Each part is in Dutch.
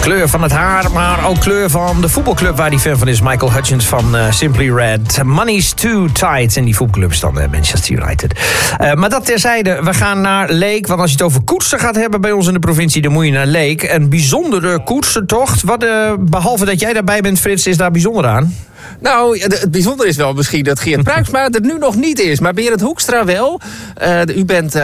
Kleur van het haar, maar ook kleur van de voetbalclub waar hij fan van is. Michael Hutchence van Simply Red. Money's too tight. En die voetbalclub is dan Manchester United. Maar dat terzijde, we gaan naar Leek. Want als je het over koetsen gaat hebben bij ons in de provincie, dan moet je naar Leek. Een bijzondere koetsentocht. Wat, behalve dat jij daarbij bent, Frits, is daar bijzonder aan? Nou, het bijzondere is wel misschien dat Geert Pruiksma er nu nog niet is. Maar Berend Hoekstra wel. U bent,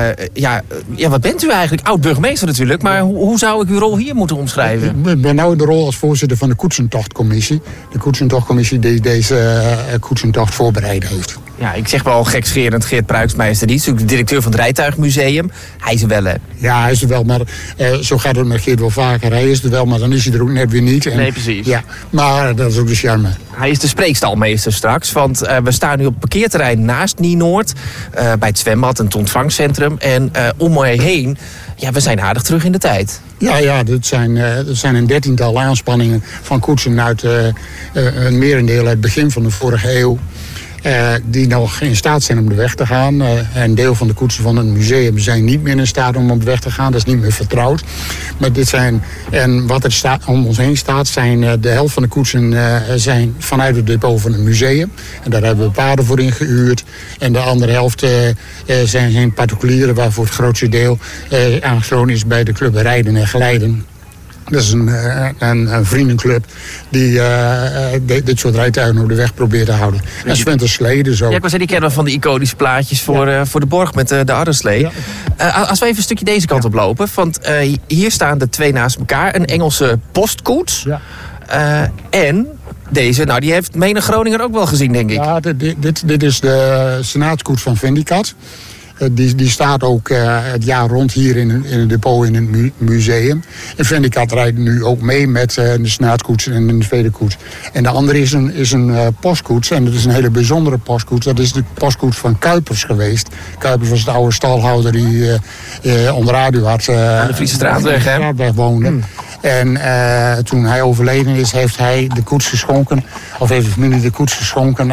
wat bent u eigenlijk? Oud-burgemeester natuurlijk. Maar hoe zou ik uw rol hier moeten omschrijven? Ik ben nu de rol als voorzitter van de Koetsentochtcommissie. De Koetsentochtcommissie die deze Koetsentocht voorbereid heeft. Ja, ik zeg wel gekscherend, Geert Pruiksma is er niet. Hij is de directeur van het Rijtuigmuseum. Hij is er wel, hè? Ja, hij is er wel, maar zo gaat het met Geert wel vaker. Hij is er wel, maar dan is hij er ook net weer niet. Nee, precies. Ja, maar dat is ook de charme. Hij is de spreekstalmeester straks, want we staan nu op het parkeerterrein naast Nienoord. Bij het zwembad en het ontvangcentrum. En om mij heen, ja, we zijn aardig terug in de tijd. Ja, dat zijn een 13-tal aanspanningen van koetsen uit een merendeel uit het begin van de vorige eeuw. Die nog in staat zijn om de weg te gaan. Een deel van de koetsen van het museum zijn niet meer in staat om op de weg te gaan. Dat is niet meer vertrouwd. Maar wat er om ons heen staat, zijn de helft van de koetsen zijn vanuit het depot van het museum. En daar hebben we paarden voor ingehuurd. En de andere helft zijn particulieren, waarvoor het grootste deel aangesloten is bij de club Rijden en Glijden. Dat is een vriendenclub die dit soort rijtuigen op de weg probeert te houden. En Sven ter Slee dus ook. Ja, ik was die kennen van die iconische plaatjes voor de borg met de Arreslee. Ja. Als we even een stukje deze kant op lopen. Want hier staan de twee naast elkaar. Een Engelse postkoets. Ja. En deze, nou die heeft menig Groninger ook wel gezien, denk ik. Ja, dit is de Senaatskoets van Vindicat. Die staat ook het jaar rond hier in het depot in het museum. En Vindicat rijdt nu ook mee met de Senaatskoets en de tweede koets. En de andere is een postkoets. En dat is een hele bijzondere postkoets. Dat is de postkoets van Kuipers geweest. Kuipers was de oude stalhouder die onder Aduard aan de Friese Straatweg, woonde. En toen hij overleden is, heeft hij de koets geschonken. Of heeft de familie de koets geschonken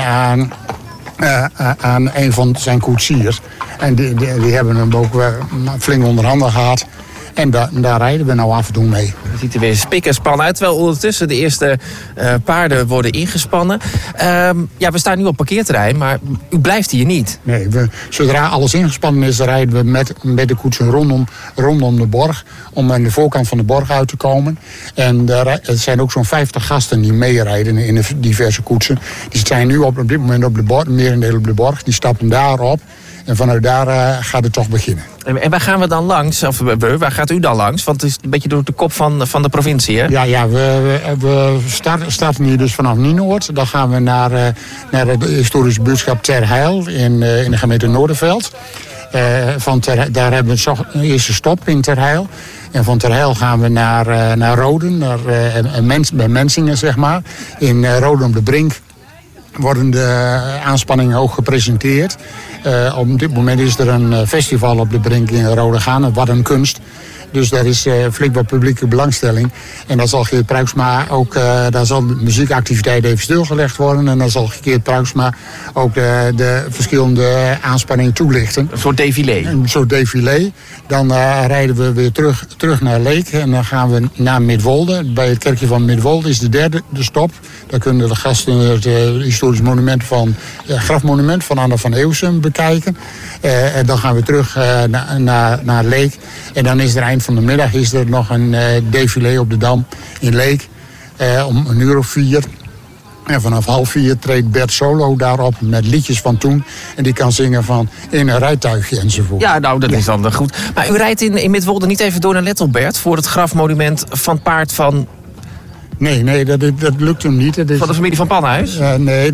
aan een van zijn koetsiers. En die hebben hem ook flink onder handen gehad. En daar rijden we nou af en toe mee. Het ziet er weer spik en span uit, terwijl ondertussen de eerste paarden worden ingespannen. We staan nu op parkeerterrein, maar u blijft hier niet. Nee, zodra alles ingespannen is, dan rijden we met de koetsen rondom de borg. Om aan de voorkant van de borg uit te komen. En er zijn ook zo'n 50 gasten die meerijden in de diverse koetsen. Die zijn nu op dit moment op de borg, merendeel op de borg. Die stappen daarop. En vanuit daar gaat het toch beginnen. En waar gaan we dan langs? Of waar gaat u dan langs? Want het is een beetje door de kop van de provincie, hè? Ja, we starten hier dus vanaf Nienoord. Dan gaan we naar het historische buurtschap Ter Heil in de gemeente Noorderveld. Daar hebben we een eerste stop in Ter Heil. En van Ter Heil gaan we naar Roden, bij Mensingen, zeg maar. In Roden op de Brink worden de aanspanningen ook gepresenteerd. Op dit moment is er een festival op de Brink in Rodegaan, Wat een Kunst. Dus daar is flink wat publieke belangstelling. En dan zal Geert Pruiksma ook, daar zal de muziekactiviteit even stilgelegd worden. En dan zal Geert Pruiksma ook de verschillende aanspanningen toelichten. Een soort défilé. Een soort défilé. Dan rijden we weer terug naar Leek. En dan gaan we naar Midwolde. Bij het kerkje van Midwolde is de stop. Daar kunnen de gasten het historisch grafmonument van Anna van Eeuwsen bekijken. En dan gaan we terug naar Leek. En dan is er eind van de middag nog een défilé op de Dam in Leek. Om 4:00. En vanaf 3:30 treedt Bert Solo daarop met liedjes van toen. En die kan zingen van In een rijtuigje enzovoort. Ja, nou, dat is dan goed. Maar u rijdt in Midwolde niet even door naar Lettelbert voor het grafmonument van het paard van... Nee, dat lukt hem niet. Van de familie van Panhuis? Nee,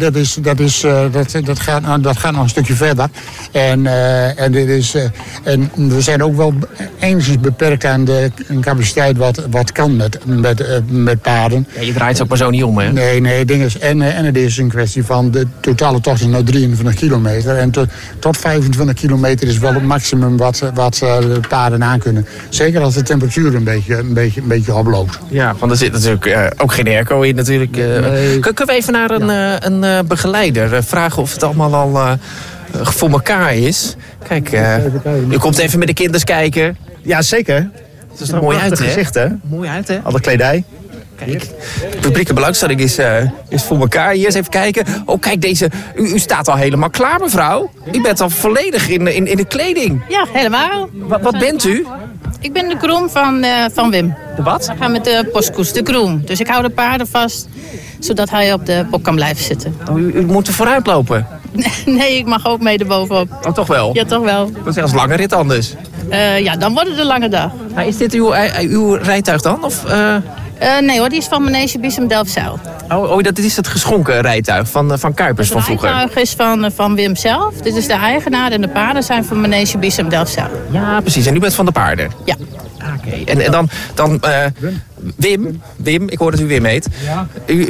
dat gaat nog een stukje verder. En we zijn ook wel enigszins beperkt aan de capaciteit wat kan met paarden. Ja, je draait ze ook maar zo niet om, hè? Nee, het ding is, en het is een kwestie van de totale tocht is nou 23 kilometer. En tot 25 kilometer is wel het maximum wat de paarden aan kunnen. Zeker als de temperatuur een beetje oploopt. Ja, want er zit natuurlijk ook geen airco in natuurlijk. Nee. Kunnen we even naar een begeleider vragen of het allemaal al voor elkaar is? Kijk, u komt even met de kinders kijken. Ja, zeker. Het is er mooi uit, hè? Gezicht, hè? Mooi uit, hè? Alle kledij. Kijk, publieke belangstelling is voor elkaar. Hier eens even kijken. Oh, kijk, deze. U staat al helemaal klaar, mevrouw. U bent al volledig in de kleding. Ja, helemaal. Wat bent u? Ik ben de groom van Wim. De wat? We gaan met de postkoets, de groom. Dus ik hou de paarden vast, zodat hij op de bok kan blijven zitten. Oh, u moet er vooruit lopen. Nee, ik mag ook mee erbovenop. Oh, toch wel? Ja, toch wel. Dat is als lange rit anders. Ja, dan wordt het een lange dag. Maar is dit uw rijtuig dan? Of, Nee hoor, die is van Manege Biesem Delfzijl. dat is het geschonken rijtuig van Kuipers van vroeger. Het rijtuig is van Wim zelf. Dit is de eigenaar en de paarden zijn van Manege Biesem Delfzijl. Ja, precies. En u bent van de paarden? Ja. Oké. En dan Wim, ik hoor dat u Wim heet. Ja.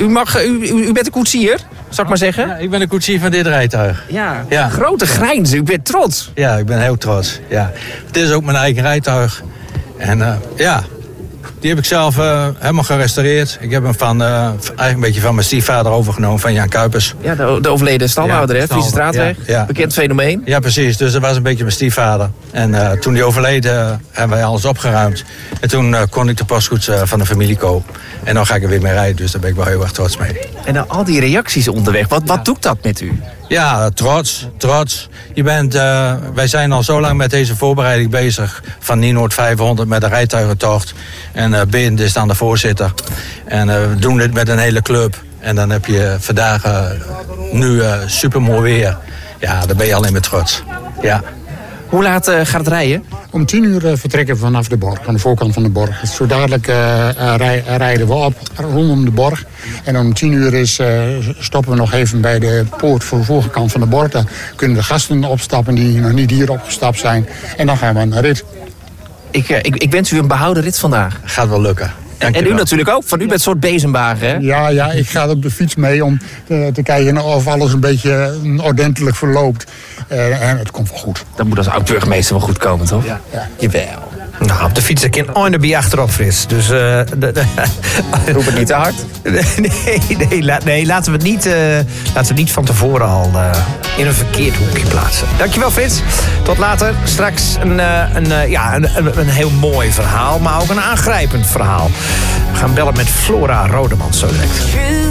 U bent een koetsier, zal ik maar zeggen? Ja, ik ben de koetsier van dit rijtuig. Ja. Grote grijns, u bent trots. Ja, ik ben heel trots. Ja. Het is ook mijn eigen rijtuig. En die heb ik zelf helemaal gerestaureerd. Ik heb hem eigenlijk een beetje van mijn stiefvader overgenomen, van Jan Kuipers. Ja, de overleden stalhouder, hè? Friese Straatweg. Ja. Bekend fenomeen. Ja, precies. Dus dat was een beetje mijn stiefvader. En toen die overleed, hebben wij alles opgeruimd. En toen kon ik de postkoets van de familie kopen. En dan ga ik er weer mee rijden, dus daar ben ik wel heel erg trots mee. En dan al die reacties onderweg, wat doet dat met u? Ja, trots. Wij zijn al zo lang met deze voorbereiding bezig. Van Nienoord 500 met de rijtuigentocht. En Berend is dan de voorzitter. En we doen dit met een hele club. En dan heb je vandaag nu supermooi weer. Ja, daar ben je alleen maar trots. Ja. Hoe laat gaat het rijden? Om 10 uur vertrekken we vanaf de borg, aan de voorkant van de borg. Zo dadelijk rijden we op rondom de borg. En om 10 uur stoppen we nog even bij de poort voor de voorkant van de borg. Dan kunnen de gasten opstappen die nog niet hier opgestapt zijn. En dan gaan we aan de rit. Ik wens u een behouden rit vandaag. Gaat wel lukken. En u natuurlijk ook, van u bent een soort bezemwagen, hè? Ja, ik ga op de fiets mee om te kijken of alles een beetje ordentelijk verloopt. En het komt wel goed. Dat moet als oud-burgemeester wel goed komen, toch? Ja. Jawel. Nou, op de fiets heb ik in Oinderby achterop, Frits. Dus Roep het niet te hard. nee, laten we het niet van tevoren al in een verkeerd hoekje plaatsen. Dankjewel, Frits. Tot later. Straks een heel mooi verhaal, maar ook een aangrijpend verhaal. We gaan bellen met Flora Rodemans zo direct.